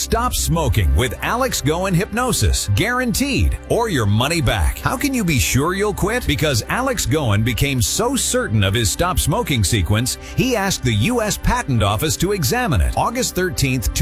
Stop smoking with Alex Goen Hypnosis. Guaranteed. Or your money back. How can you be sure you'll quit? Because Alex Goen became so certain of his stop smoking sequence, he asked the U.S. Patent Office to examine it. August 13th,